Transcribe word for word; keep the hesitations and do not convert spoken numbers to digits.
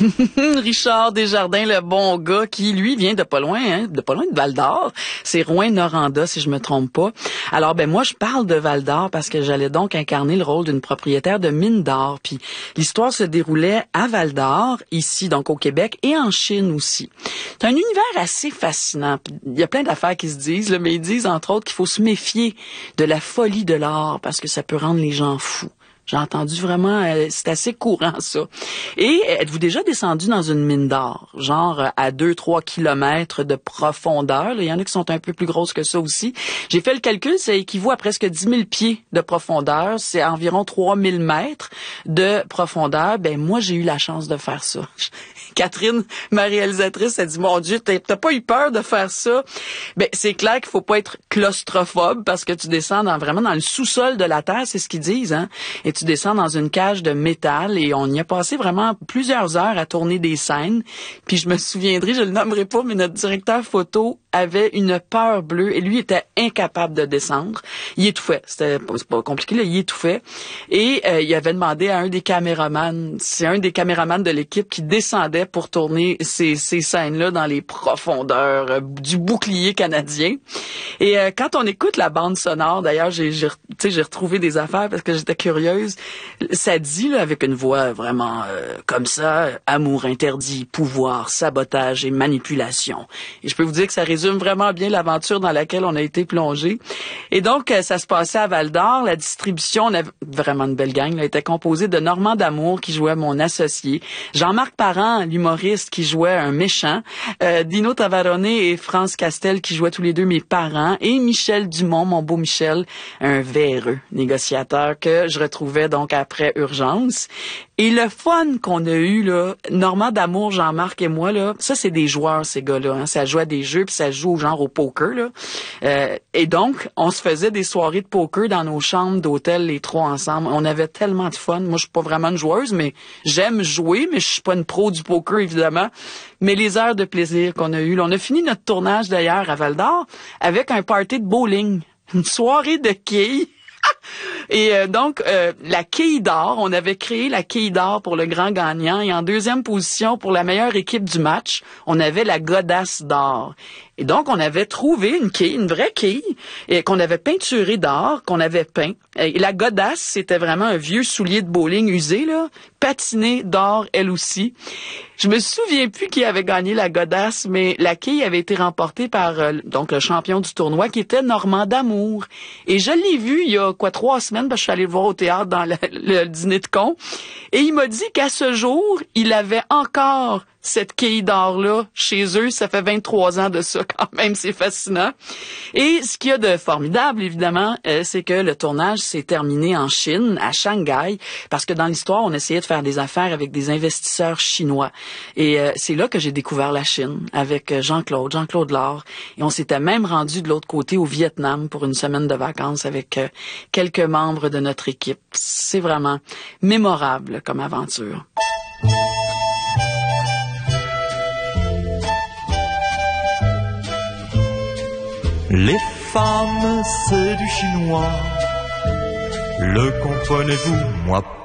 Richard Desjardins, le bon gars, qui, lui, vient de pas loin, hein, de pas loin de Val-d'Or. C'est Rouyn-Noranda, si je me trompe pas. Alors, ben moi, je parle de Val-d'Or parce que j'allais donc incarner le rôle d'une propriétaire de mine d'or. Puis l'histoire se déroulait à Val-d'Or, ici, donc au Québec, et en Chine aussi. C'est un univers assez fascinant. Il y a plein d'affaires qui se disent, là, mais ils disent, entre autres, qu'il faut se méfier de la folie de l'or parce que ça peut rendre les gens fous. J'ai entendu vraiment, euh, c'est assez courant, ça. Et êtes-vous déjà descendu dans une mine d'or, genre euh, à deux trois kilomètres de profondeur? Il y en a qui sont un peu plus grosses que ça aussi. J'ai fait le calcul, ça équivaut à presque dix mille pieds de profondeur. C'est environ trois mille mètres de profondeur. Ben moi, j'ai eu la chance de faire ça. Catherine, ma réalisatrice, a dit, mon Dieu, t'as, t'as pas eu peur de faire ça? Ben c'est clair qu'il faut pas être claustrophobe parce que tu descends dans, vraiment dans le sous-sol de la Terre, c'est ce qu'ils disent, hein? Et tu descends dans une cage de métal et on y a passé vraiment plusieurs heures à tourner des scènes. Puis je me souviendrai, je le nommerai pas, mais notre directeur photo avait une peur bleue et lui était incapable de descendre. Il étouffait. C'était pas, c'est pas compliqué, là, il étouffait. Et euh, il avait demandé à un des caméramans, c'est un des caméramans de l'équipe qui descendait pour tourner ces, ces scènes-là dans les profondeurs euh, du bouclier canadien. Et euh, quand on écoute la bande sonore, d'ailleurs, j'ai, j'ai, tu sais, j'ai retrouvé des affaires parce que j'étais curieuse. Ça dit, là, avec une voix vraiment euh, comme ça, amour interdit, pouvoir, sabotage et manipulation. Et je peux vous dire que ça résume vraiment bien l'aventure dans laquelle on a été plongé. Et donc, ça se passait à Val-d'Or. La distribution, on avait vraiment une belle gang, là, était composée de Normand D'Amour, qui jouait mon associé, Jean-Marc Parent, l'humoriste, qui jouait un méchant, euh, Dino Tavarone et France Castel, qui jouaient tous les deux mes parents, et Michel Dumont, mon beau Michel, un véreux négociateur que je retrouvais donc après Urgence. Et le fun qu'on a eu, là, Normand D'Amour, Jean-Marc et moi, là, ça, c'est des joueurs, ces gars-là, hein. Ça joue à des jeux, puis ça joue genre au poker, là. Euh, et donc, on se faisait des soirées de poker dans nos chambres d'hôtel, les trois ensemble. On avait tellement de fun. Moi, je suis pas vraiment une joueuse, mais j'aime jouer, mais je suis pas une pro du poker, évidemment. Mais les heures de plaisir qu'on a eues, là, on a fini notre tournage, d'ailleurs, à Val-d'Or, avec un party de bowling. Une soirée de quilles. Et euh, donc, euh, la quille d'or, on avait créé la quille d'or pour le grand gagnant. Et en deuxième position, pour la meilleure équipe du match, on avait la godasse d'or. Et donc, on avait trouvé une quille, une vraie quille, et qu'on avait peinturée d'or, qu'on avait peint. Et la godasse, c'était vraiment un vieux soulier de bowling usé, là, patiné d'or, elle aussi. Je me souviens plus qui avait gagné la godasse, mais la quille avait été remportée par euh, donc le champion du tournoi, qui était Normand D'Amour. Et je l'ai vu il y a quoi trois semaines, parce que je suis allée le voir au théâtre dans le, le dîner de con. Et il m'a dit qu'à ce jour, il avait encore cette quille d'or-là chez eux. Ça fait vingt-trois ans de ça quand même, c'est fascinant. Et ce qu'il y a de formidable, évidemment, euh, c'est que le tournage s'est terminé en Chine, à Shanghai, parce que dans l'histoire, on essayait de faire des affaires avec des investisseurs chinois. Et euh, c'est là que j'ai découvert la Chine, avec Jean-Claude, Jean-Claude Lard. Et on s'était même rendu de l'autre côté au Vietnam pour une semaine de vacances avec euh, quelques membres de notre équipe. C'est vraiment mémorable comme aventure. Les femmes, c'est du chinois. Le comprenez-vous, moi